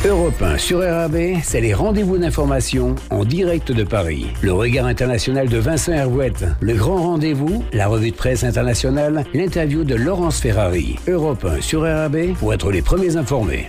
Europe 1 sur RAB, c'est les rendez-vous d'information en direct de Paris. Le regard international de Vincent Hervouette, le grand rendez-vous, la revue de presse internationale, l'interview de Laurence Ferrari. Europe 1 sur RAB pour être les premiers informés.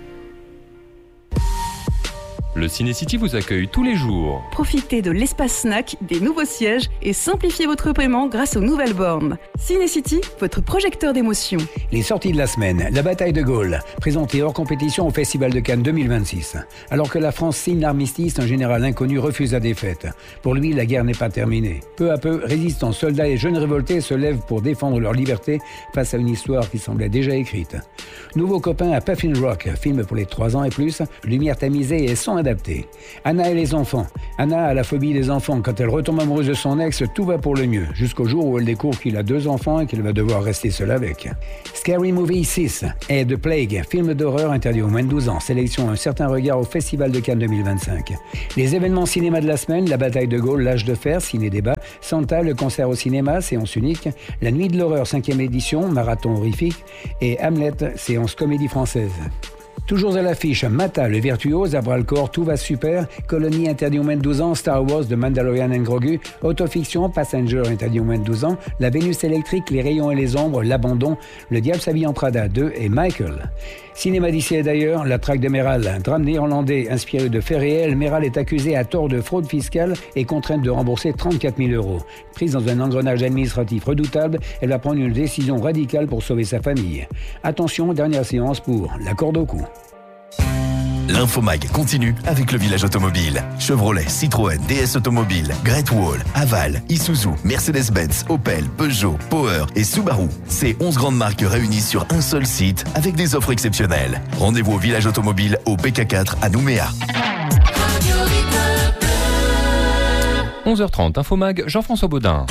Le Ciné-City vous accueille tous les jours. Profitez de l'espace snack, des nouveaux sièges et simplifiez votre paiement grâce aux nouvelles bornes. Ciné-City, votre projecteur d'émotion. Les sorties de la semaine, la bataille de Gaulle, présentée hors compétition au Festival de Cannes 2026. Alors que la France signe l'armistice, un général inconnu refuse la défaite. Pour lui, la guerre n'est pas terminée. Peu à peu, résistants, soldats et jeunes révoltés se lèvent pour défendre leur liberté face à une histoire qui semblait déjà écrite. Nouveau copain à Puffin Rock, film pour les 3 ans et plus, lumière tamisée et son adapté. Anna et les enfants. Anna a la phobie des enfants. Quand elle retombe amoureuse de son ex, tout va pour le mieux. Jusqu'au jour où elle découvre qu'il a 2 enfants et qu'elle va devoir rester seule avec. Scary Movie 6 et The Plague, film d'horreur interdit aux moins de 12 ans. Sélection Un certain regard au Festival de Cannes 2025. Les événements cinéma de la semaine, la bataille de Gaulle, l'âge de fer, ciné-débat, Santa, le concert au cinéma, séance unique, la nuit de l'horreur, 5e édition, marathon horrifique, et Hamlet, séance comédie française. Toujours à l'affiche, Mata, le virtuose, à bras-le-corps, tout va super, Colonie interdit aux moins de 12 ans, Star Wars, The Mandalorian and Grogu, Autofiction, Passenger interdit aux moins de 12 ans, La Vénus électrique, Les rayons et les ombres, L'abandon, Le diable s'habille en Prada 2 et Michael. Cinéma d'ici et d'ailleurs, La traque de Meral, un drame néerlandais inspiré de faits réels, Meral est accusée à tort de fraude fiscale et contrainte de rembourser 34 000 €. Prise dans un engrenage administratif redoutable, elle va prendre une décision radicale pour sauver sa famille. Attention, dernière séance pour La corde au cou. L'Infomag continue avec le village automobile. Chevrolet, Citroën, DS Automobile, Great Wall, Haval, Isuzu, Mercedes-Benz, Opel, Peugeot, Power et Subaru. Ces 11 grandes marques réunies sur un seul site avec des offres exceptionnelles. Rendez-vous au village automobile au BK4 à Nouméa. 11h30, Infomag, Jean-François Baudin.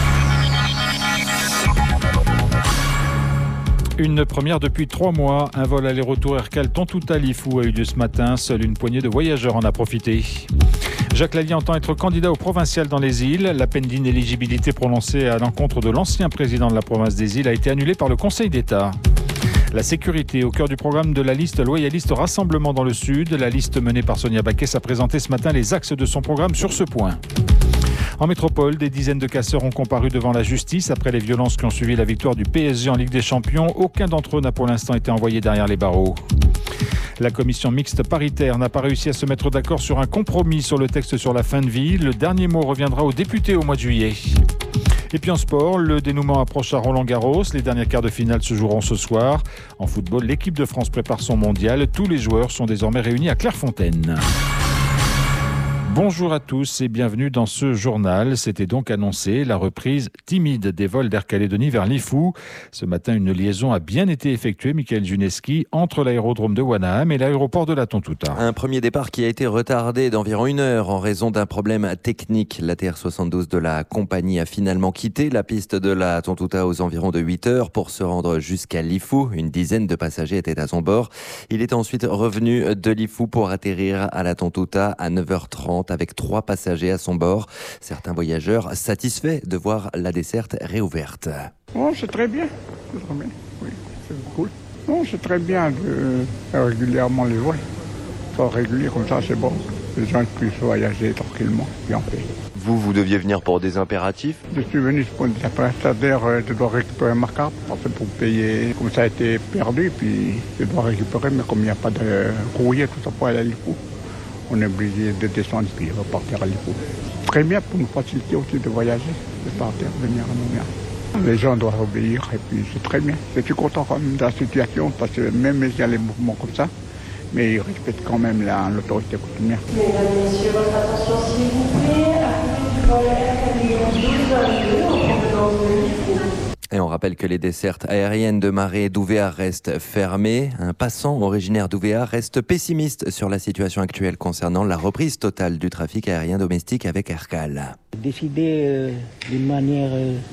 Une première depuis 3 mois. Un vol aller-retour Aircal Tontouta-Lifou a eu lieu ce matin. Seule une poignée de voyageurs en a profité. Jacques Lallier entend être candidat au provincial dans les îles. La peine d'inéligibilité prononcée à l'encontre de l'ancien président de la province des îles a été annulée par le Conseil d'État. La sécurité au cœur du programme de la liste loyaliste Rassemblement dans le Sud. La liste menée par Sonia Baquès a présenté ce matin les axes de son programme sur ce point. En métropole, des dizaines de casseurs ont comparu devant la justice après les violences qui ont suivi la victoire du PSG en Ligue des Champions. Aucun d'entre eux n'a pour l'instant été envoyé derrière les barreaux. La commission mixte paritaire n'a pas réussi à se mettre d'accord sur un compromis sur le texte sur la fin de vie. Le dernier mot reviendra aux députés au mois de juillet. Et puis en sport, le dénouement approche à Roland-Garros. Les derniers quarts de finale se joueront ce soir. En football, l'équipe de France prépare son mondial. Tous les joueurs sont désormais réunis à Clairefontaine. Bonjour à tous et bienvenue dans ce journal. C'était donc annoncé la reprise timide des vols d'Air Calédonie vers Lifou. Ce matin, une liaison a bien été effectuée, Michael Juneski, entre l'aérodrome de Wanaham et l'aéroport de la Tontouta. Un premier départ qui a été retardé d'environ 1 heure en raison d'un problème technique. La TR-72 de la compagnie a finalement quitté la piste de la Tontouta aux environs de 8 heures pour se rendre jusqu'à Lifou. Une dizaine de passagers étaient à son bord. Il est ensuite revenu de Lifou pour atterrir à la Tontouta à 9h30. Avec 3 passagers à son bord. Certains voyageurs satisfaits de voir la desserte réouverte. Oh, c'est très bien. C'est très bien. Oui, c'est cool. Non, c'est très bien de faire régulièrement les vols. Faire régulier comme ça, c'est bon. Les gens puissent voyager tranquillement, bien fait. Vous deviez venir pour des impératifs? Je suis venu pour des impératifs, c'est-à-dire je dois récupérer ma carte pour payer. Comme ça a été perdu, puis je dois récupérer, mais comme il n'y a pas de courrier, tout ça pour aller à Lifou. On est obligé de descendre puis repartir à Lifou. Très bien pour nous faciliter aussi de voyager, de partir, venir à Nouméa. Les gens doivent obéir et puis c'est très bien. Je suis content quand même de la situation parce que même s'il y a les mouvements comme ça, mais ils respectent quand même l'autorité coutumière. Mesdames, Messieurs, votre attention s'il vous plaît. Arrivée du vol Air Calédonie 1222 en provenance de Lifou. Et on rappelle que les dessertes aériennes de Maré et d'Ouvéa restent fermées. Un passant originaire d'Ouvéa reste pessimiste sur la situation actuelle concernant la reprise totale du trafic aérien domestique avec Aircal. Décider d'une manière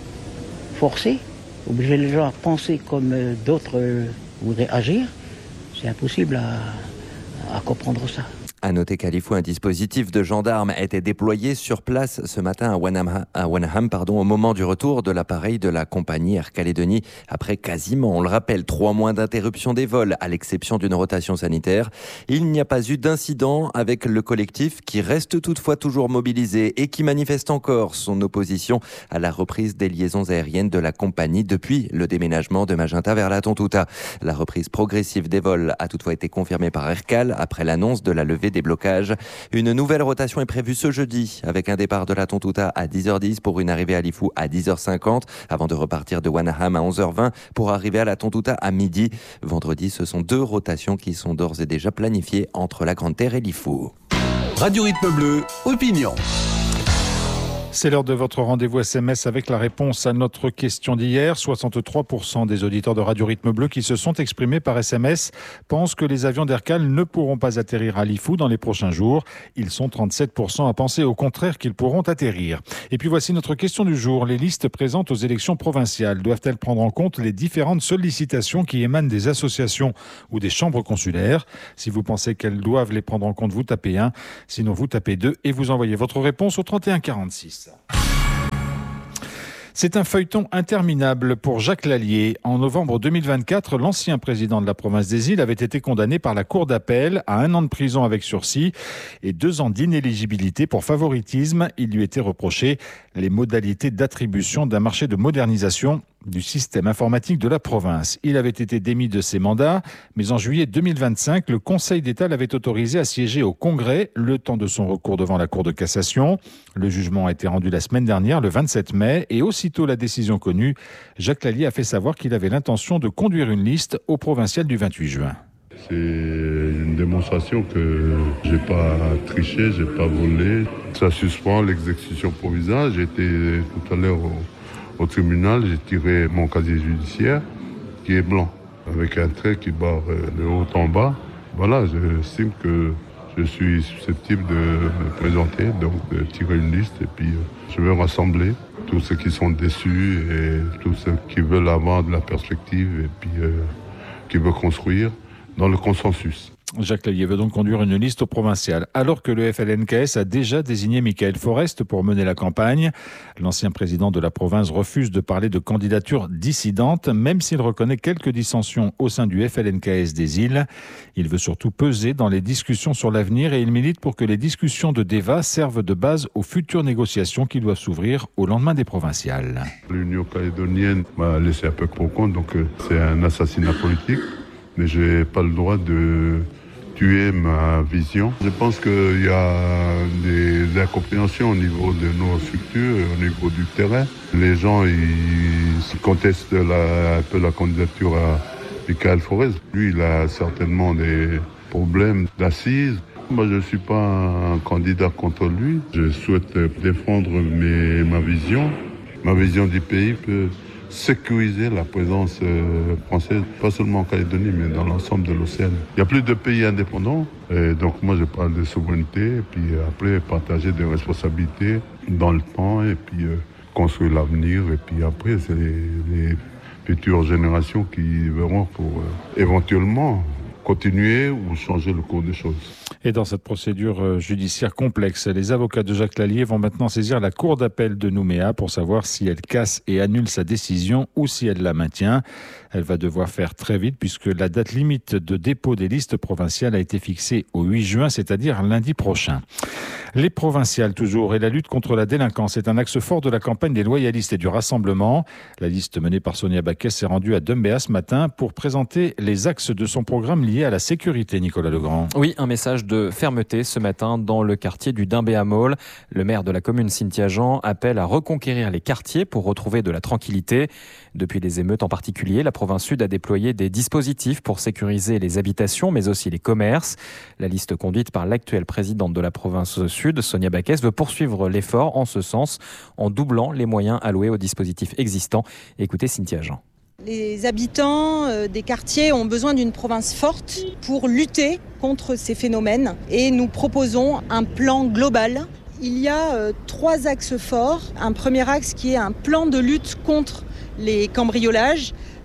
forcée, obliger les gens à penser comme d'autres voudraient agir, c'est impossible à comprendre ça. À noter qu'à Lifou, un dispositif de gendarmes était déployé sur place ce matin à Wenham, au moment du retour de l'appareil de la compagnie Air Calédonie. Après quasiment, on le rappelle, 3 mois d'interruption des vols, à l'exception d'une rotation sanitaire. Il n'y a pas eu d'incident avec le collectif qui reste toutefois toujours mobilisé et qui manifeste encore son opposition à la reprise des liaisons aériennes de la compagnie depuis le déménagement de Magenta vers la Tontouta. La reprise progressive des vols a toutefois été confirmée par Aircal après l'annonce de la levée des blocages. Une nouvelle rotation est prévue ce jeudi avec un départ de la Tontouta à 10h10 pour une arrivée à Lifou à 10h50 avant de repartir de Wenham à 11h20 pour arriver à la Tontouta à midi. Vendredi, ce sont 2 rotations qui sont d'ores et déjà planifiées entre la Grande Terre et Lifou. Radio Rythme Bleu, opinion. C'est l'heure de votre rendez-vous SMS avec la réponse à notre question d'hier. 63% des auditeurs de Radio Rythme Bleu qui se sont exprimés par SMS pensent que les avions d'Aircal ne pourront pas atterrir à Lifou dans les prochains jours. Ils sont 37% à penser au contraire qu'ils pourront atterrir. Et puis voici notre question du jour. Les listes présentes aux élections provinciales doivent-elles prendre en compte les différentes sollicitations qui émanent des associations ou des chambres consulaires? Si vous pensez qu'elles doivent les prendre en compte, vous tapez 1. Sinon, vous tapez 2 et vous envoyez votre réponse au 3146. C'est un feuilleton interminable pour Jacques Lallier. En novembre 2024, l'ancien président de la province des Îles avait été condamné par la cour d'appel à 1 an de prison avec sursis et 2 ans d'inéligibilité pour favoritisme. Il lui était reproché les modalités d'attribution d'un marché de modernisation du système informatique de la province. Il avait été démis de ses mandats, mais en juillet 2025, le Conseil d'État l'avait autorisé à siéger au Congrès le temps de son recours devant la Cour de cassation. Le jugement a été rendu la semaine dernière, le 27 mai, et aussitôt la décision connue, Jacques Lallier a fait savoir qu'il avait l'intention de conduire une liste au provincial du 28 juin. C'est une démonstration que j'ai pas triché, j'ai pas volé. Ça suspend l'exécution provisoire. J'étais tout à l'heure au tribunal, j'ai tiré mon casier judiciaire qui est blanc, avec un trait qui barre de haut en bas. Voilà, j'estime que je suis susceptible de me présenter, donc de tirer une liste et puis je vais rassembler tous ceux qui sont déçus et tous ceux qui veulent avoir de la perspective et puis qui veulent construire dans le consensus. Jacques Lallier veut donc conduire une liste au provincial, alors que le FLNKS a déjà désigné Michael Forest pour mener la campagne. L'ancien président de la province refuse de parler de candidature dissidente, même s'il reconnaît quelques dissensions au sein du FLNKS des Îles. Il veut surtout peser dans les discussions sur l'avenir et il milite pour que les discussions de Deva servent de base aux futures négociations qui doivent s'ouvrir au lendemain des provinciales. L'Union calédonienne m'a laissé un peu pour compte, donc c'est un assassinat politique, mais je n'ai pas le droit de tuer ma vision. Je pense qu'il y a des incompréhensions au niveau de nos structures, au niveau du terrain. Les gens ils contestent un peu la candidature à Michael Forest. Lui, il a certainement des problèmes d'assises. Moi, je ne suis pas un candidat contre lui. Je souhaite défendre ma vision du pays peut sécuriser la présence française, pas seulement en Calédonie, mais dans l'ensemble de l'océan. Il y a plus de pays indépendants, et donc moi je parle de souveraineté, et puis après partager des responsabilités dans le temps, et puis construire l'avenir, et puis après c'est les futures générations qui verront pour éventuellement continuer ou changer le cours des choses. Et dans cette procédure judiciaire complexe, les avocats de Jacques Lallier vont maintenant saisir la cour d'appel de Nouméa pour savoir si elle casse et annule sa décision ou si elle la maintient. Elle va devoir faire très vite puisque la date limite de dépôt des listes provinciales a été fixée au 8 juin, c'est-à-dire lundi prochain. Les provinciales toujours et la lutte contre la délinquance est un axe fort de la campagne des loyalistes et du rassemblement. La liste menée par Sonia Baquès s'est rendue à Dumbéa ce matin pour présenter les axes de son programme lié à la sécurité, Nicolas Legrand. Oui, un message de fermeté ce matin dans le quartier du Dumbéa Mall. Le maire de la commune, Cynthia Jean, appelle à reconquérir les quartiers pour retrouver de la tranquillité. Depuis les émeutes en particulier, la province sud a déployé des dispositifs pour sécuriser les habitations, mais aussi les commerces. La liste conduite par l'actuelle présidente de la province sud, Sonia Baquès, veut poursuivre l'effort en ce sens, en doublant les moyens alloués aux dispositifs existants. Écoutez Cynthia Jean. Les habitants des quartiers ont besoin d'une province forte pour lutter contre ces phénomènes et nous proposons un plan global. Il y a 3 axes forts. Un premier axe qui est un plan de lutte contre les cambriolages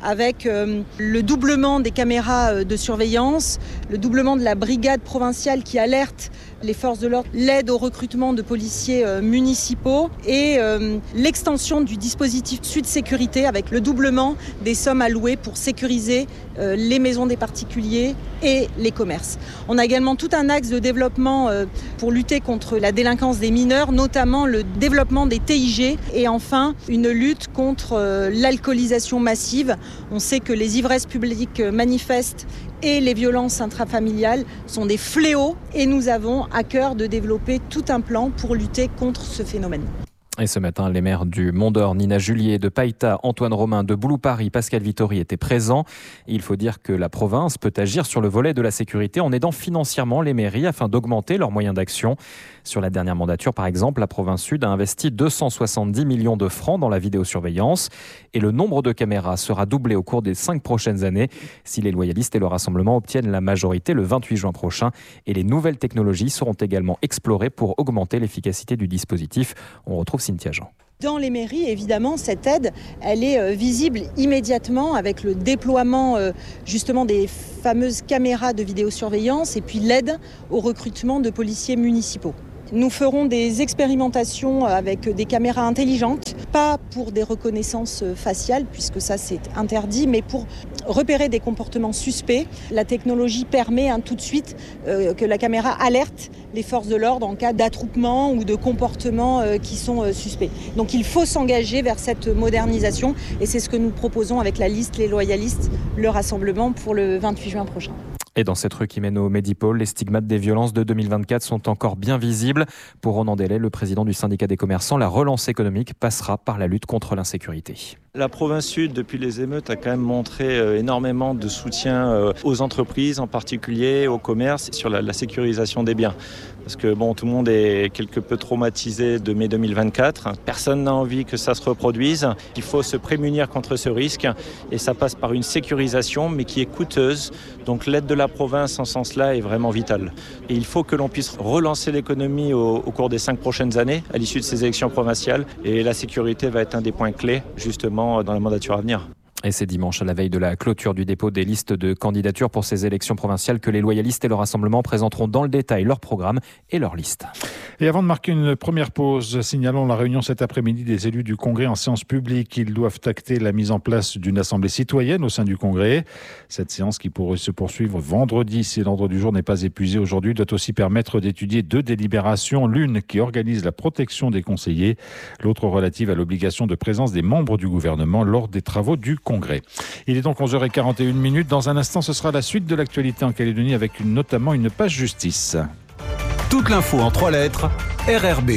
avec le doublement des caméras de surveillance, le doublement de la brigade provinciale qui alerte les forces de l'ordre, l'aide au recrutement de policiers municipaux et l'extension du dispositif Sud Sécurité avec le doublement des sommes allouées pour sécuriser les maisons des particuliers et les commerces. On a également tout un axe de développement pour lutter contre la délinquance des mineurs, notamment le développement des TIG et enfin une lutte contre l'alcoolisation massive. On sait que les ivresses publiques manifestes et les violences intrafamiliales sont des fléaux et nous avons à cœur de développer tout un plan pour lutter contre ce phénomène. Et ce matin, les maires du Mont-d'Or, Nina Julier, de Païta, Antoine Romain, de Boulou-Paris, Pascal Vittori étaient présents. Il faut dire que la province peut agir sur le volet de la sécurité en aidant financièrement les mairies afin d'augmenter leurs moyens d'action. Sur la dernière mandature, par exemple, la province Sud a investi 270 millions de francs dans la vidéosurveillance et le nombre de caméras sera doublé au cours des 5 prochaines années si les loyalistes et le Rassemblement obtiennent la majorité le 28 juin prochain. Et les nouvelles technologies seront également explorées pour augmenter l'efficacité du dispositif. On retrouve Cynthia Jean. Dans les mairies, évidemment, cette aide, elle est visible immédiatement avec le déploiement justement des fameuses caméras de vidéosurveillance et puis l'aide au recrutement de policiers municipaux. Nous ferons des expérimentations avec des caméras intelligentes, pas pour des reconnaissances faciales, puisque ça c'est interdit, mais pour repérer des comportements suspects. La technologie permet tout de suite que la caméra alerte les forces de l'ordre en cas d'attroupement ou de comportements qui sont suspects. Donc il faut s'engager vers cette modernisation et c'est ce que nous proposons avec la liste Les Loyalistes, le rassemblement pour le 28 juin prochain. Et dans cette rue qui mène au Médipôle, les stigmates des violences de 2024 sont encore bien visibles. Pour Ronan Delay, le président du syndicat des commerçants, la relance économique passera par la lutte contre l'insécurité. La province Sud, depuis les émeutes, a quand même montré énormément de soutien aux entreprises, en particulier au commerce, sur la sécurisation des biens. Parce que tout le monde est quelque peu traumatisé de mai 2024. Personne n'a envie que ça se reproduise. Il faut se prémunir contre ce risque et ça passe par une sécurisation, mais qui est coûteuse. Donc l'aide de la province en ce sens-là est vraiment vitale. Et il faut que l'on puisse relancer l'économie au cours des 5 prochaines années, à l'issue de ces élections provinciales. Et la sécurité va être un des points clés, justement, dans la mandature à venir. Et c'est dimanche, à la veille de la clôture du dépôt des listes de candidatures pour ces élections provinciales, que les loyalistes et le Rassemblement présenteront dans le détail leur programme et leur liste. Et avant de marquer une première pause, signalons la réunion cet après-midi des élus du Congrès en séance publique. Ils doivent acter la mise en place d'une assemblée citoyenne au sein du Congrès. Cette séance, qui pourrait se poursuivre vendredi si l'ordre du jour n'est pas épuisé aujourd'hui, doit aussi permettre d'étudier 2 délibérations. L'une qui organise la protection des conseillers, l'autre relative à l'obligation de présence des membres du gouvernement lors des travaux du Congrès. Il est donc 11h41. Dans un instant, ce sera la suite de l'actualité en Calédonie avec notamment une page justice. Toute l'info en 3 lettres, RRB.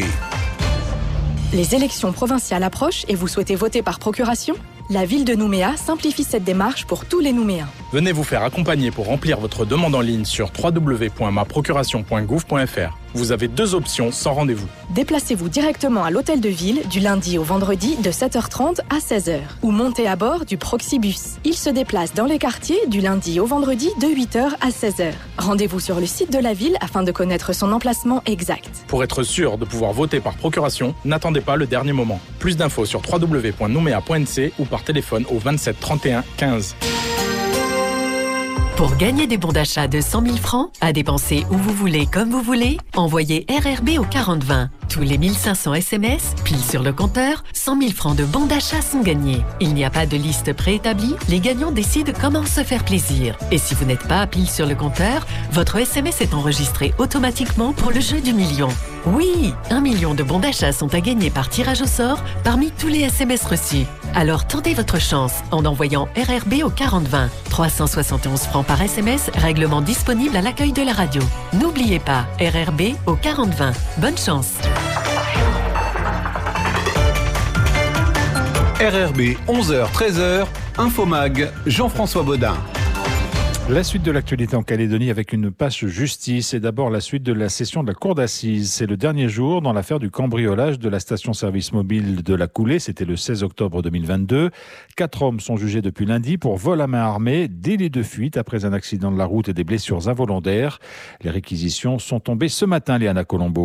Les élections provinciales approchent et vous souhaitez voter par procuration ? La ville de Nouméa simplifie cette démarche pour tous les Nouméens. Venez vous faire accompagner pour remplir votre demande en ligne sur www.maprocuration.gouv.fr. Vous avez 2 options sans rendez-vous. Déplacez-vous directement à l'hôtel de ville du lundi au vendredi de 7h30 à 16h ou montez à bord du Proxibus. Il se déplace dans les quartiers du lundi au vendredi de 8h à 16h. Rendez-vous sur le site de la ville afin de connaître son emplacement exact. Pour être sûr de pouvoir voter par procuration, n'attendez pas le dernier moment. Plus d'infos sur www.noumea.nc ou par téléphone au 27 31 15. Pour gagner des bons d'achat de 100 000 francs, à dépenser où vous voulez, comme vous voulez, envoyez RRB au 4020. Tous les 1500 SMS, pile sur le compteur, 100 000 francs de bons d'achat sont gagnés. Il n'y a pas de liste préétablie, les gagnants décident comment se faire plaisir. Et si vous n'êtes pas pile sur le compteur, votre SMS est enregistré automatiquement pour le jeu du million. Oui, 1 million de bons d'achat sont à gagner par tirage au sort parmi tous les SMS reçus. Alors tentez votre chance en envoyant RRB au 4020. 371 francs par SMS, règlement disponible à l'accueil de la radio. N'oubliez pas, RRB au 4020. Bonne chance. RRB 11h-13h, Infomag, Jean-François Baudin. La suite de l'actualité en Calédonie avec une page justice et d'abord la suite de la session de la cour d'assises. C'est le dernier jour dans l'affaire du cambriolage de la station-service mobile de la Coulée. C'était le 16 octobre 2022. 4 hommes sont jugés depuis lundi pour vol à main armée, délit de fuite après un accident de la route et des blessures involontaires. Les réquisitions sont tombées ce matin, Léana Colombo.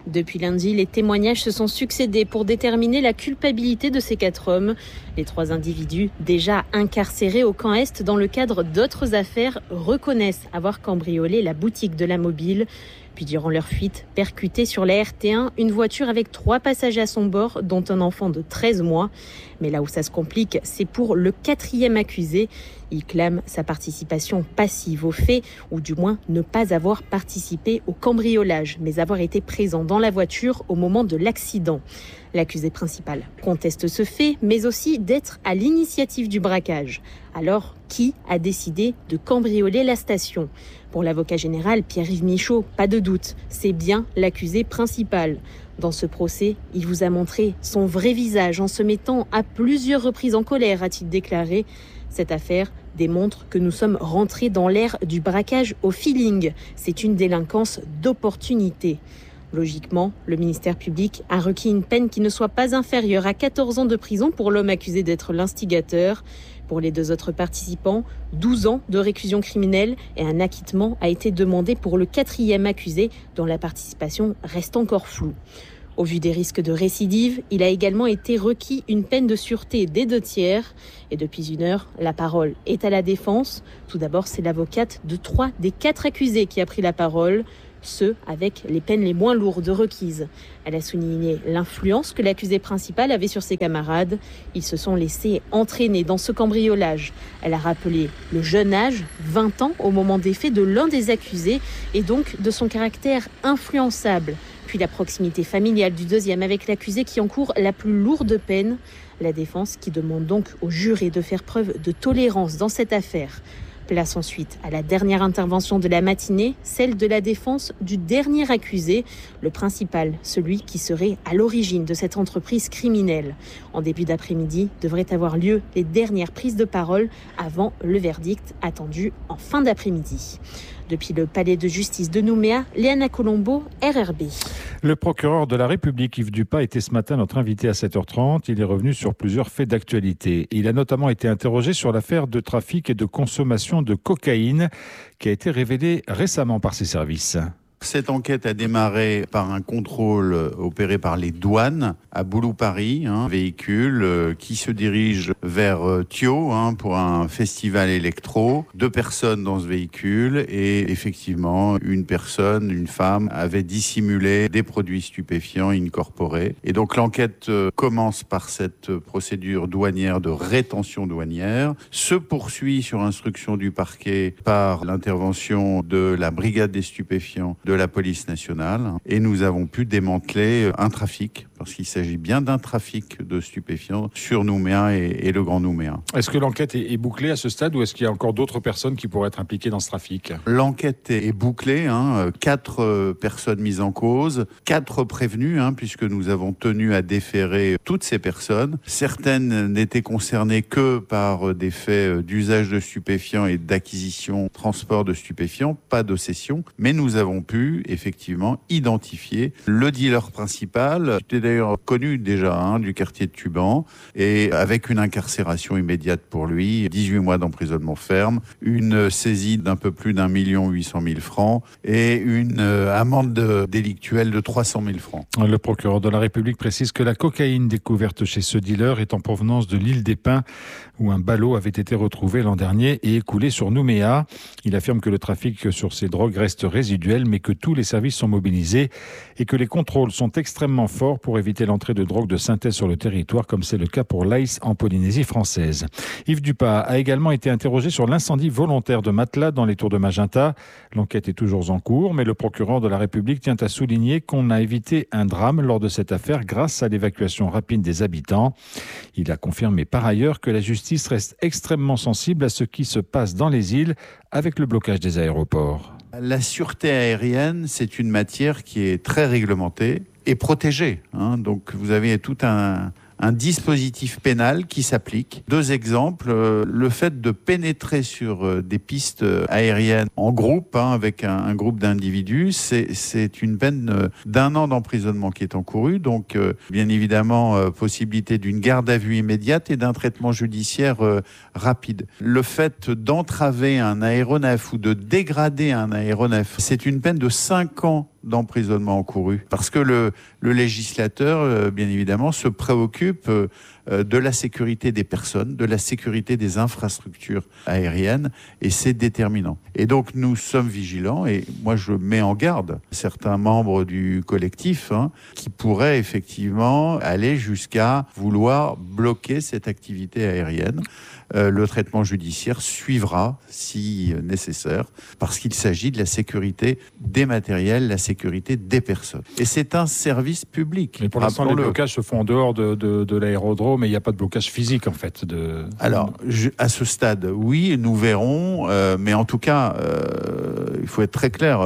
Depuis lundi, les témoignages se sont succédés pour déterminer la culpabilité de ces 4 hommes. Les 3 individus, déjà incarcérés au camp Est dans le cadre d'autres affaires, reconnaissent avoir cambriolé la boutique de la Mobile. Puis durant leur fuite, percuté sur la RT1, une voiture avec 3 passagers à son bord, dont un enfant de 13 mois. Mais là où ça se complique, c'est pour le 4e accusé. Il clame sa participation passive au fait, ou du moins ne pas avoir participé au cambriolage, mais avoir été présent dans la voiture au moment de l'accident. L'accusé principal conteste ce fait, mais aussi d'être à l'initiative du braquage. Alors, qui a décidé de cambrioler la station ? Pour l'avocat général Pierre-Yves Michaud, pas de doute, c'est bien l'accusé principal. Dans ce procès, il vous a montré son vrai visage en se mettant à plusieurs reprises en colère, a-t-il déclaré. Cette affaire démontre que nous sommes rentrés dans l'ère du braquage au feeling. C'est une délinquance d'opportunité. Logiquement, le ministère public a requis une peine qui ne soit pas inférieure à 14 ans de prison pour l'homme accusé d'être l'instigateur. Pour les 2 autres participants, 12 ans de réclusion criminelle et un acquittement a été demandé pour le 4e accusé dont la participation reste encore floue. Au vu des risques de récidive, il a également été requis une peine de sûreté des 2 tiers. Et depuis 1 heure, la parole est à la défense. Tout d'abord, c'est l'avocate de 3 des 4 accusés qui a pris la parole, ceux avec les peines les moins lourdes requises. Elle a souligné l'influence que l'accusé principal avait sur ses camarades. Ils se sont laissés entraîner dans ce cambriolage. Elle a rappelé le jeune âge, 20 ans, au moment des faits de l'un des accusés et donc de son caractère influençable. Puis la proximité familiale du 2e avec l'accusé qui encourt la plus lourde peine. La défense qui demande donc aux jurés de faire preuve de tolérance dans cette affaire. Place ensuite à la dernière intervention de la matinée, celle de la défense du dernier accusé, le principal, celui qui serait à l'origine de cette entreprise criminelle. En début d'après-midi, devraient avoir lieu les dernières prises de parole avant le verdict attendu en fin d'après-midi. Depuis le palais de justice de Nouméa, Léana Colombo, RRB. Le procureur de la République, Yves Dupas, était ce matin notre invité à 7h30. Il est revenu sur plusieurs faits d'actualité. Il a notamment été interrogé sur l'affaire de trafic et de consommation de cocaïne qui a été révélée récemment par ses services. Cette enquête a démarré par un contrôle opéré par les douanes à Boulou-Paris, un véhicule qui se dirige vers Thio pour un festival électro. 2 personnes dans ce véhicule et effectivement une femme, avait dissimulé des produits stupéfiants incorporés. Et donc l'enquête commence par cette procédure douanière de rétention douanière, se poursuit sur instruction du parquet par l'intervention de la brigade des stupéfiants de la police nationale et nous avons pu démanteler un trafic, parce qu'il s'agit bien d'un trafic de stupéfiants sur Nouméa et le Grand Nouméa. Est-ce que l'enquête est bouclée à ce stade ou est-ce qu'il y a encore d'autres personnes qui pourraient être impliquées dans ce trafic ? L'enquête est bouclée, 4 personnes mises en cause, 4 prévenues, puisque nous avons tenu à déférer toutes ces personnes. Certaines n'étaient concernées que par des faits d'usage de stupéfiants et d'acquisition, transport de stupéfiants, pas de cession, mais nous avons pu effectivement identifier le dealer principal, qui était d'ailleurs connu déjà du quartier de Tuban, et avec une incarcération immédiate pour lui, 18 mois d'emprisonnement ferme, une saisie d'un peu plus d'1 800 000 francs et une amende délictuelle de 300 000 francs. Le procureur de la République précise que la cocaïne découverte chez ce dealer est en provenance de l'île des Pins, où un ballot avait été retrouvé l'an dernier et écoulé sur Nouméa. Il affirme que le trafic sur ces drogues reste résiduel, mais que tous les services sont mobilisés et que les contrôles sont extrêmement forts pour éviter l'entrée de drogues de synthèse sur le territoire, comme c'est le cas pour l'Aïs en Polynésie française. Yves Dupas a également été interrogé sur l'incendie volontaire de matelas dans les Tours de Magenta. L'enquête est toujours en cours, mais le procureur de la République tient à souligner qu'on a évité un drame lors de cette affaire grâce à l'évacuation rapide des habitants. Il a confirmé par ailleurs que la justice reste extrêmement sensible à ce qui se passe dans les îles avec le blocage des aéroports. La sûreté aérienne, c'est une matière qui est très réglementée et protégée. Donc vous avez tout un dispositif pénal qui s'applique. 2 exemples, le fait de pénétrer sur des pistes aériennes en groupe, avec un groupe d'individus, c'est une peine d'1 an d'emprisonnement qui est encourue. Donc, bien évidemment, possibilité d'une garde à vue immédiate et d'un traitement judiciaire rapide. Le fait d'entraver un aéronef ou de dégrader un aéronef, c'est une peine de 5 ans d'emprisonnement encouru. Parce que le législateur, bien évidemment, se préoccupe de la sécurité des personnes, de la sécurité des infrastructures aériennes, et c'est déterminant. Et donc nous sommes vigilants, et moi je mets en garde certains membres du collectif qui pourraient effectivement aller jusqu'à vouloir bloquer cette activité aérienne. Le traitement judiciaire suivra si nécessaire, parce qu'il s'agit de la sécurité des matériels, la sécurité des personnes. Et c'est un service public. Mais pour l'instant, les blocages se font en dehors de l'aérodrome, mais il n'y a pas de blocage physique, en fait. Alors, à ce stade, oui, nous verrons, mais en tout cas, il faut être très clair,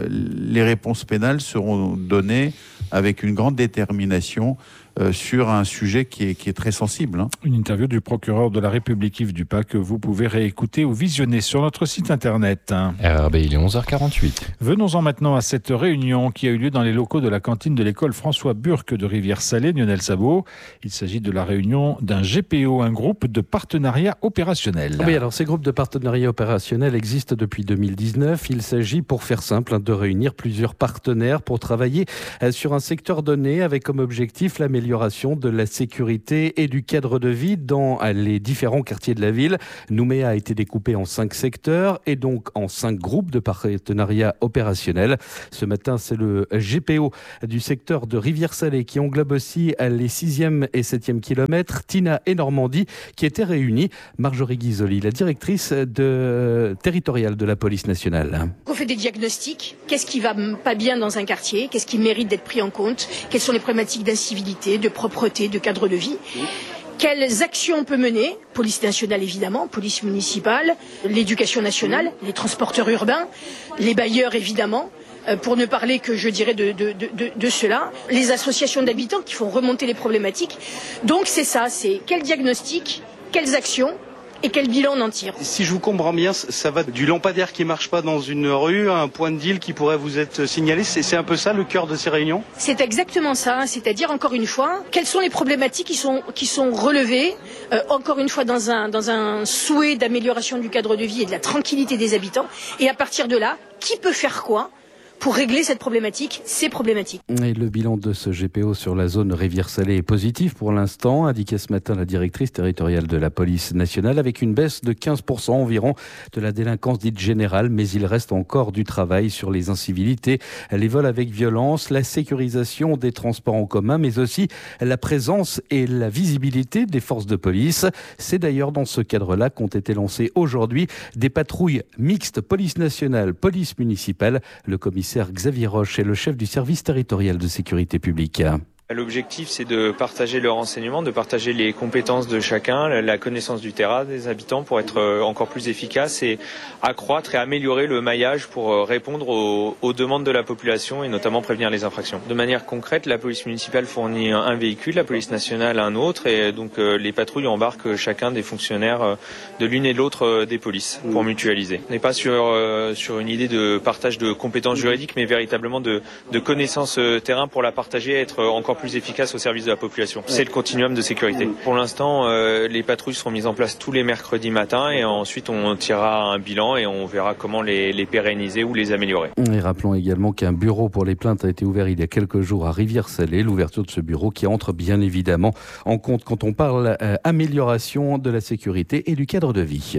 les réponses pénales seront données avec une grande détermination sur un sujet qui est très sensible. Une interview du procureur de la République Yves Dupas que vous pouvez réécouter ou visionner sur notre site internet. RRB, il est 11h48. Venons-en maintenant à cette réunion qui a eu lieu dans les locaux de la cantine de l'école François Burck de Rivière-Salée, Lionel Sabot. Il s'agit de la réunion d'un GPO, un groupe de partenariat opérationnel. Oui, alors ces groupes de partenariat opérationnel existent depuis 2019. Il s'agit, pour faire simple, de réunir plusieurs partenaires pour travailler sur un secteur donné avec comme objectif l'amélioration de la sécurité et du cadre de vie dans les différents quartiers de la ville. Nouméa a été découpé en 5 secteurs et donc en 5 groupes de partenariat opérationnel. Ce matin, c'est le GPO du secteur de Rivière-Salée qui englobe aussi les 6e et 7e kilomètres, Tina et Normandie, qui étaient réunis. Marjorie Guizoli, la directrice territoriale de la police nationale. On fait des diagnostics. Qu'est-ce qui va pas bien dans un quartier? Qu'est-ce qui mérite d'être pris en compte? Quelles sont les problématiques d'incivilité, de propreté, de cadre de vie? Quelles actions on peut mener? Police nationale évidemment, police municipale, l'éducation nationale, les transporteurs urbains, les bailleurs évidemment, pour ne parler que je dirais de cela, les associations d'habitants qui font remonter les problématiques. Donc c'est ça, c'est quel diagnostic, quelles actions et quel bilan on en tire. Si je vous comprends bien, ça va du lampadaire qui marche pas dans une rue à un point de deal qui pourrait vous être signalé. C'est un peu ça le cœur de ces réunions? C'est exactement ça, c'est-à-dire encore une fois, quelles sont les problématiques qui sont relevées, encore une fois dans un souhait d'amélioration du cadre de vie et de la tranquillité des habitants, et à partir de là, qui peut faire quoi pour régler cette problématique, ces problématiques. Et le bilan de ce GPO sur la zone Rivière-Salée est positif pour l'instant, indiquait ce matin la directrice territoriale de la police nationale, avec une baisse de 15% environ de la délinquance dite générale, mais il reste encore du travail sur les incivilités, les vols avec violence, la sécurisation des transports en commun, mais aussi la présence et la visibilité des forces de police. C'est d'ailleurs dans ce cadre-là qu'ont été lancées aujourd'hui des patrouilles mixtes police nationale, police municipale. Le commissaire Xavier Roche est le chef du service territorial de sécurité publique. L'objectif, c'est de partager le renseignement, de partager les compétences de chacun, la connaissance du terrain des habitants pour être encore plus efficace et accroître et améliorer le maillage pour répondre aux demandes de la population et notamment prévenir les infractions. De manière concrète, la police municipale fournit un véhicule, la police nationale un autre et donc les patrouilles embarquent chacun des fonctionnaires de l'une et de l'autre des polices pour mutualiser. On n'est pas sur une idée de partage de compétences juridiques mais véritablement de connaissances terrain pour la partager et être encore plus efficace au service de la population. C'est le continuum de sécurité. Pour l'instant, les patrouilles seront mises en place tous les mercredis matins et ensuite on tirera un bilan et on verra comment les pérenniser ou les améliorer. Et rappelons également qu'un bureau pour les plaintes a été ouvert il y a quelques jours à Rivière-Salée. L'ouverture de ce bureau qui entre bien évidemment en compte quand on parle amélioration de la sécurité et du cadre de vie.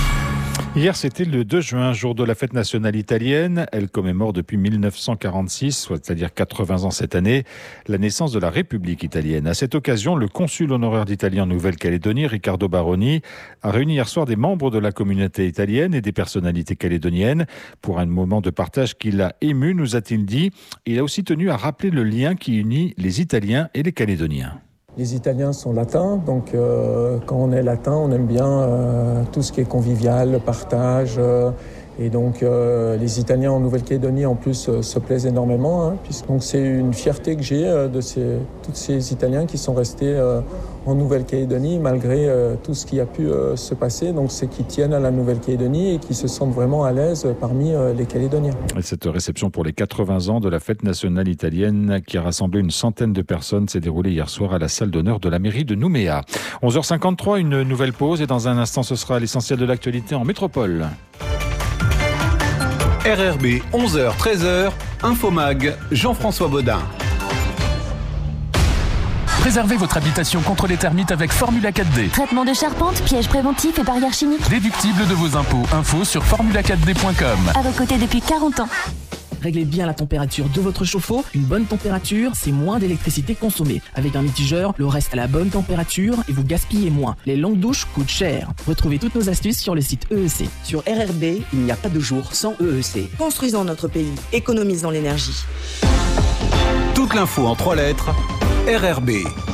Hier, c'était le 2 juin, jour de la fête nationale italienne. Elle commémore depuis 1946, c'est-à-dire 80 ans cette année, la naissance de la République italienne. À cette occasion, le consul honoraire d'Italie en Nouvelle-Calédonie, Riccardo Baroni, a réuni hier soir des membres de la communauté italienne et des personnalités calédoniennes pour un moment de partage qui l'a ému, nous a-t-il dit. Il a aussi tenu à rappeler le lien qui unit les Italiens et les Calédoniens. Les Italiens sont latins, donc quand on est latin, on aime bien tout ce qui est convivial, le partage. Et donc les Italiens en Nouvelle-Calédonie en plus se plaisent énormément. Donc c'est une fierté que j'ai de tous ces Italiens qui sont restés en Nouvelle-Calédonie malgré tout ce qui a pu se passer. Donc c'est qu'ils tiennent à la Nouvelle-Calédonie et qui se sentent vraiment à l'aise parmi les Calédoniens. Et cette réception pour les 80 ans de la fête nationale italienne qui a rassemblé une centaine de personnes s'est déroulée hier soir à la salle d'honneur de la mairie de Nouméa. 11h53, une nouvelle pause et dans un instant ce sera l'essentiel de l'actualité en métropole. RRB 11h-13h, Infomag, Jean-François Baudin. Préservez votre habitation contre les termites avec Formula 4D. Traitement de charpente, pièges préventifs et barrières chimiques. Déductible de vos impôts. Info sur formula4d.com. À vos côtés depuis 40 ans. Réglez bien la température de votre chauffe-eau. Une bonne température, c'est moins d'électricité consommée. Avec un mitigeur, l'eau reste à la bonne température et vous gaspillez moins. Les longues douches coûtent cher. Retrouvez toutes nos astuces sur le site EEC. Sur RRB, il n'y a pas de jour sans EEC. Construisons notre pays, économisons l'énergie. Toute l'info en 3 lettres, RRB.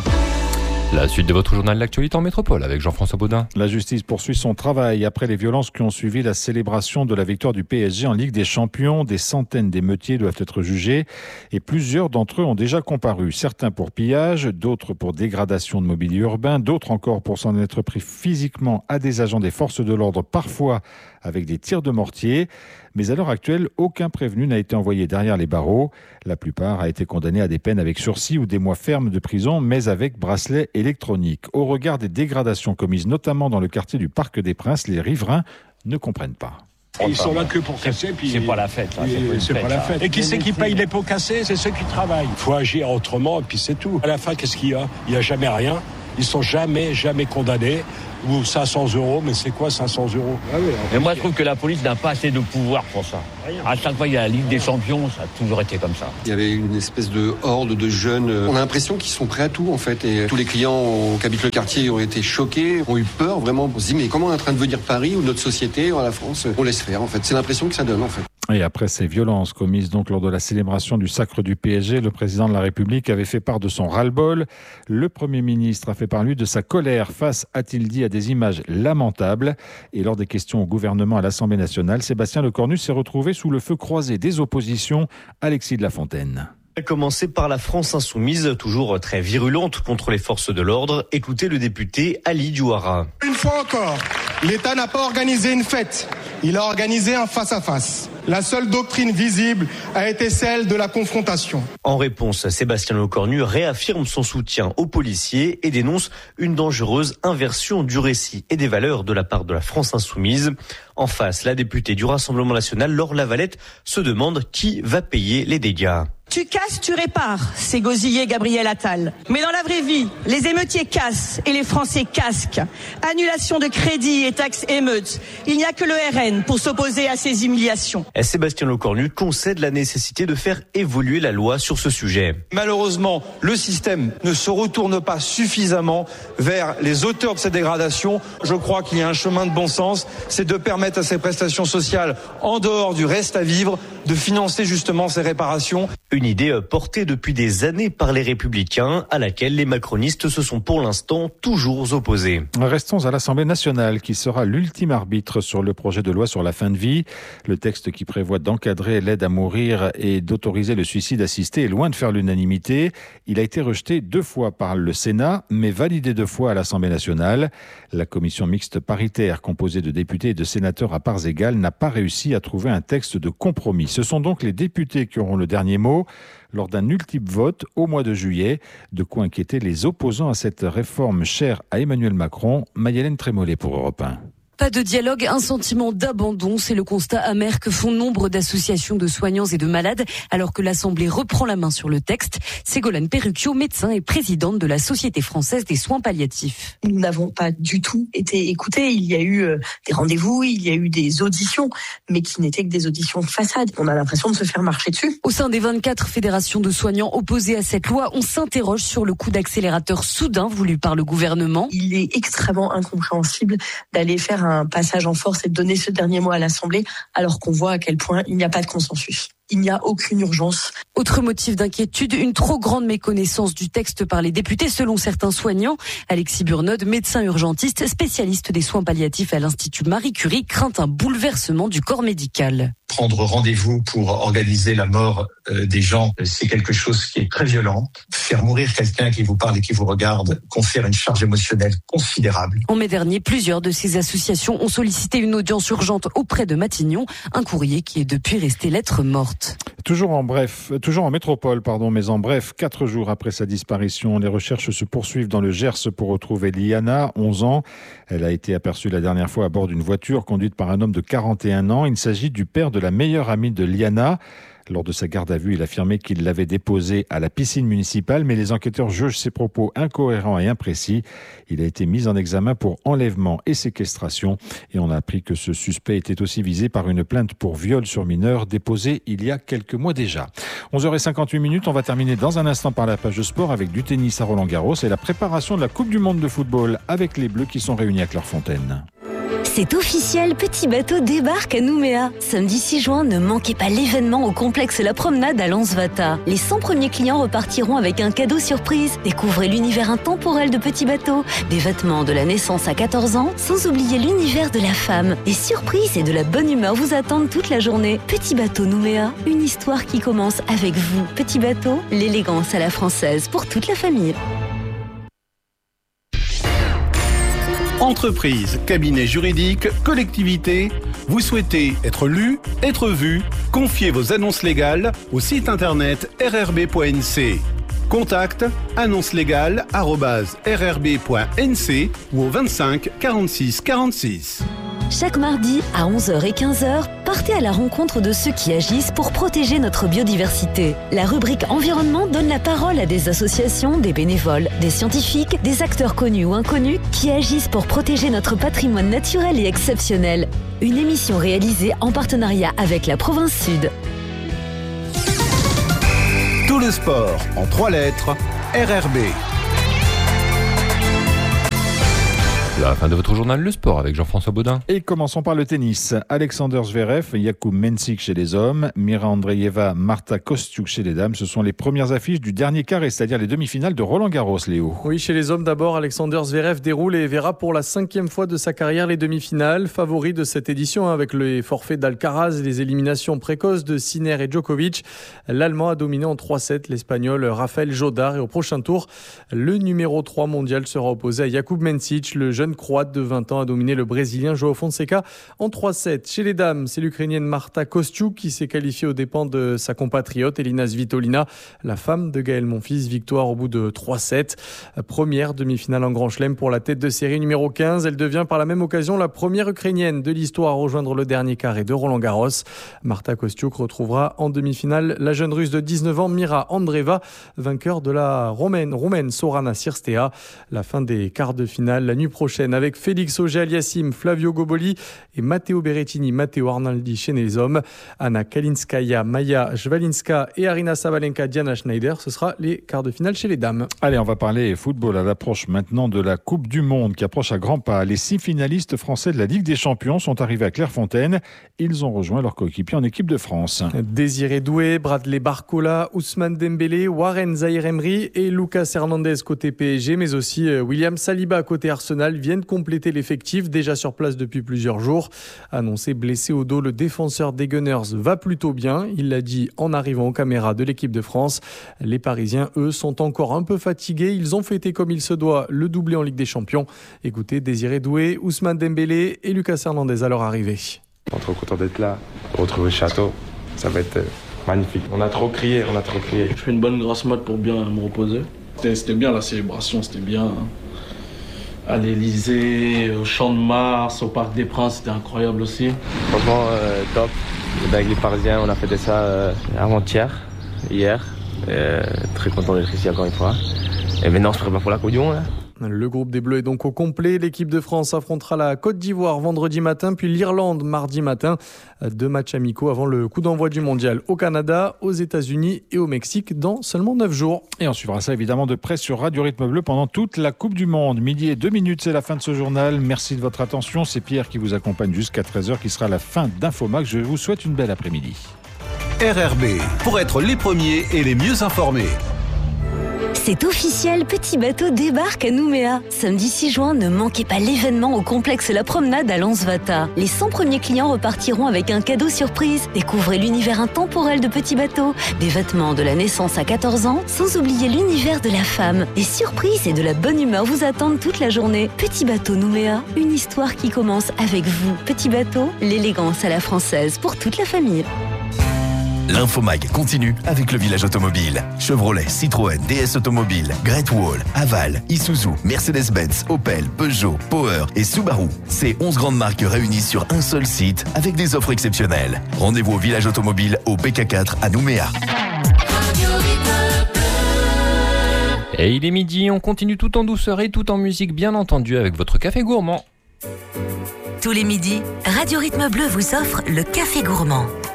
La suite de votre journal L'actualité en métropole avec Jean-François Baudin. La justice poursuit son travail après les violences qui ont suivi la célébration de la victoire du PSG en Ligue des Champions. Des centaines d'émeutiers doivent être jugés et plusieurs d'entre eux ont déjà comparu. Certains pour pillage, d'autres pour dégradation de mobilier urbain, d'autres encore pour s'en être pris physiquement à des agents des forces de l'ordre, parfois avec des tirs de mortier. Mais à l'heure actuelle, aucun prévenu n'a été envoyé derrière les barreaux. La plupart a été condamné à des peines avec sursis ou des mois fermes de prison, mais avec bracelet électronique. Au regard des dégradations commises notamment dans le quartier du Parc des Princes, les riverains ne comprennent pas. Et ils sont là que pour casser, puis c'est pas la fête. C'est pas la fête. Et qui c'est qui paye les pots cassés? C'est ceux qui travaillent. Il faut agir autrement, et puis c'est tout. À la fin, qu'est-ce qu'il y a? Il n'y a jamais rien. Ils sont jamais condamnés. Ou 500 €, mais c'est quoi 500 €? Mais moi, je trouve que la police n'a pas assez de pouvoir pour ça. À chaque fois, il y a la Ligue des Champions, ça a toujours été comme ça. Il y avait une espèce de horde de jeunes. On a l'impression qu'ils sont prêts à tout, en fait. Et tous les clients qui habitent le quartier ont été choqués, ont eu peur, vraiment. On se dit, mais comment on est en train de venir Paris ou notre société ou la France? On laisse faire, en fait. C'est l'impression que ça donne, en fait. Et après ces violences commises donc lors de la célébration du sacre du PSG, le président de la République avait fait part de son ras-le-bol. Le Premier ministre a fait part, lui, de sa colère face, a-t-il dit, à des images lamentables. Et lors des questions au gouvernement à l'Assemblée nationale, Sébastien Lecornu s'est retrouvé sous le feu croisé des oppositions. Alexis de la Fontaine. A commencé par la France insoumise, toujours très virulente contre les forces de l'ordre. Écoutez le député Ali Diouara. Une fois encore, l'État n'a pas organisé une fête, il a organisé un face-à-face. La seule doctrine visible a été celle de la confrontation. En réponse, Sébastien Lecornu réaffirme son soutien aux policiers et dénonce une dangereuse inversion du récit et des valeurs de la part de la France insoumise. En face, la députée du Rassemblement national, Laure Lavalette, se demande qui va payer les dégâts. Tu casses, tu répares, c'est gosillé Gabriel Attal. Mais dans la vraie vie, les émeutiers cassent et les Français casquent. Annulation de crédit et taxes émeutes. Il n'y a que le RN pour s'opposer à ces humiliations. Sébastien Lecornu concède la nécessité de faire évoluer la loi sur ce sujet. Malheureusement, le système ne se retourne pas suffisamment vers les auteurs de cette dégradation. Je crois qu'il y a un chemin de bon sens, c'est de permettre à ces prestations sociales, en dehors du reste à vivre, de financer justement ces réparations. Une idée portée depuis des années par les Républicains, à laquelle les macronistes se sont pour l'instant toujours opposés. Restons à l'Assemblée nationale, qui sera l'ultime arbitre sur le projet de loi sur la fin de vie. Le texte qui prévoit d'encadrer l'aide à mourir et d'autoriser le suicide assisté est loin de faire l'unanimité. Il a été rejeté 2 fois par le Sénat, mais validé 2 fois à l'Assemblée nationale. La commission mixte paritaire, composée de députés et de sénateurs à parts égales, n'a pas réussi à trouver un texte de compromis. Ce sont donc les députés qui auront le dernier mot lors d'un ultime vote au mois de juillet. De quoi inquiéter les opposants à cette réforme chère à Emmanuel Macron. Maïlène Trémollet pour Europe 1. Pas de dialogue, un sentiment d'abandon, c'est le constat amer que font nombre d'associations de soignants et de malades alors que l'Assemblée reprend la main sur le texte. Ségolène Perrucchio, médecin et présidente de la Société française des soins palliatifs. Nous n'avons pas du tout été écoutés. Il y a eu des rendez-vous, il y a eu des auditions, mais qui n'étaient que des auditions de façade. On a l'impression de se faire marcher dessus. Au sein des 24 fédérations de soignants opposées à cette loi, on s'interroge sur le coup d'accélérateur soudain voulu par le gouvernement. Il est extrêmement incompréhensible d'aller faire un passage en force et de donner ce dernier mot à l'Assemblée alors qu'on voit à quel point il n'y a pas de consensus. Il n'y a aucune urgence. Autre motif d'inquiétude, une trop grande méconnaissance du texte par les députés selon certains soignants. Alexis Burnod, médecin urgentiste, spécialiste des soins palliatifs à l'Institut Marie Curie, craint un bouleversement du corps médical. Prendre rendez-vous pour organiser la mort des gens, c'est quelque chose qui est très violent. Faire mourir quelqu'un qui vous parle et qui vous regarde confère une charge émotionnelle considérable. En mai dernier, plusieurs de ces associations ont sollicité une audience urgente auprès de Matignon, un courrier qui est depuis resté lettre morte. Toujours en métropole, mais en bref, 4 jours après sa disparition, les recherches se poursuivent dans le Gers pour retrouver Liana, 11 ans. Elle a été aperçue la dernière fois à bord d'une voiture conduite par un homme de 41 ans. Il s'agit du père de la meilleure amie de Liana. Lors de sa garde à vue, il affirmait qu'il l'avait déposé à la piscine municipale, mais les enquêteurs jugent ses propos incohérents et imprécis. Il a été mis en examen pour enlèvement et séquestration. Et on a appris que ce suspect était aussi visé par une plainte pour viol sur mineur déposée il y a quelques mois déjà. 11h58, on va terminer dans un instant par la page de sport avec du tennis à Roland-Garros et la préparation de la Coupe du Monde de football avec les Bleus qui sont réunis à Clairefontaine. C'est officiel, Petit Bateau débarque à Nouméa. Samedi 6 juin, ne manquez pas l'événement au complexe La Promenade à Lansvata. Les 100 premiers clients repartiront avec un cadeau surprise. Découvrez l'univers intemporel de Petit Bateau. Des vêtements de la naissance à 14 ans, sans oublier l'univers de la femme. Des surprises et de la bonne humeur vous attendent toute la journée. Petit Bateau Nouméa, une histoire qui commence avec vous. Petit Bateau, l'élégance à la française pour toute la famille. Entreprise, cabinet juridique, collectivité, vous souhaitez être lu, être vu, confiez vos annonces légales au site internet rrb.nc. Contact annoncelegale@rrb.nc ou au 25 46 46. Chaque mardi à 11h et 15h, partez à la rencontre de ceux qui agissent pour protéger notre biodiversité. La rubrique environnement donne la parole à des associations, des bénévoles, des scientifiques, des acteurs connus ou inconnus qui agissent pour protéger notre patrimoine naturel et exceptionnel. Une émission réalisée en partenariat avec la Province Sud. Tout le sport en 3 lettres, RRB. La fin de votre journal, le sport avec Jean-François Baudin. Et commençons par le tennis. Alexander Zverev, Jakub Mensik chez les hommes, Mira Andreeva, Marta Kostyuk chez les dames. Ce sont les premières affiches du dernier carré, c'est-à-dire les demi-finales de Roland-Garros, Léo. Oui, chez les hommes d'abord, Alexander Zverev déroule et verra pour la 5e fois de sa carrière les demi-finales. Favori de cette édition avec les forfaits d'Alcaraz et les éliminations précoces de Sinner et Djokovic. L'Allemand a dominé en 3-7 l'Espagnol Rafael Jodar et au prochain tour, le numéro 3 mondial sera opposé à Jakub Mensik. Le jeune croate de 20 ans a dominé le Brésilien João Fonseca en 3-7. Chez les dames, c'est l'Ukrainienne Marta Kostyuk qui s'est qualifiée aux dépens de sa compatriote Elina Svitolina, la femme de Gaël Monfils. Victoire au bout de 3-7. Première demi-finale en Grand Chelem pour la tête de série numéro 15. Elle devient par la même occasion la première Ukrainienne de l'histoire à rejoindre le dernier carré de Roland-Garros. Marta Kostyuk retrouvera en demi-finale la jeune Russe de 19 ans Mira Andreeva, vainqueur de la Roumaine Sorana Cirstea. La fin des quarts de finale la nuit prochaine avec Félix Auger-Aliassime, Flavio Goboli et Matteo Berrettini, Matteo Arnaldi chez les hommes. Anna Kalinskaya, Maya Jvalinska et Arina Sabalenka, Diana Schneider. Ce sera les quarts de finale chez les dames. Allez, on va parler football à l'approche maintenant de la Coupe du Monde qui approche à grands pas. Les 6 finalistes français de la Ligue des Champions sont arrivés à Clairefontaine. Ils ont rejoint leurs coéquipiers en équipe de France. Désiré Doué, Bradley Barcola, Ousmane Dembélé, Warren Zaïre-Emery et Lucas Hernandez côté PSG, mais aussi William Saliba côté Arsenal viennent compléter l'effectif déjà sur place depuis plusieurs jours. Annoncé blessé au dos, le défenseur des Gunners va plutôt bien. Il l'a dit en arrivant aux caméras de l'équipe de France. Les Parisiens, eux, sont encore un peu fatigués. Ils ont fêté comme il se doit le doublé en Ligue des Champions. Écoutez, Désiré Doué, Ousmane Dembélé et Lucas Hernandez à leur arrivée. On est trop content d'être là, de retrouver le château. Ça va être magnifique. On a trop crié. Je fais une bonne grosse mat pour bien me reposer. C'était bien la célébration, c'était bien. À l'Elysée, au Champ de Mars, au Parc des Princes, c'était incroyable aussi. Franchement, top. Avec les Parisiens, on a fait ça hier. Très content d'être ici encore une fois. Et maintenant, on se prépare pour la Coupe du Monde. Le groupe des Bleus est donc au complet. L'équipe de France affrontera la Côte d'Ivoire vendredi matin, puis l'Irlande mardi matin. 2 matchs amicaux avant le coup d'envoi du mondial au Canada, aux États-Unis et au Mexique dans seulement 9 jours. Et on suivra ça évidemment de près sur Radio Rythme Bleu pendant toute la Coupe du Monde. 12h02, c'est la fin de ce journal. Merci de votre attention. C'est Pierre qui vous accompagne jusqu'à 13h, qui sera la fin d'Infomax. Je vous souhaite une belle après-midi. RRB, pour être les premiers et les mieux informés. C'est officiel, Petit Bateau débarque à Nouméa. Samedi 6 juin, ne manquez pas l'événement au complexe La Promenade à Lansvata. Les 100 premiers clients repartiront avec un cadeau surprise. Découvrez l'univers intemporel de Petit Bateau. Des vêtements de la naissance à 14 ans, sans oublier l'univers de la femme. Des surprises et de la bonne humeur vous attendent toute la journée. Petit Bateau Nouméa, une histoire qui commence avec vous. Petit Bateau, l'élégance à la française pour toute la famille. L'infomag continue avec le village automobile. Chevrolet, Citroën, DS Automobile, Great Wall, Haval, Isuzu, Mercedes-Benz, Opel, Peugeot, Power et Subaru. Ces 11 grandes marques réunies sur un seul site avec des offres exceptionnelles. Rendez-vous au village automobile au BK4 à Nouméa. Et il est midi, on continue tout en douceur et tout en musique, bien entendu, avec votre café gourmand. Tous les midis, Radio Rythme Bleu vous offre le café gourmand.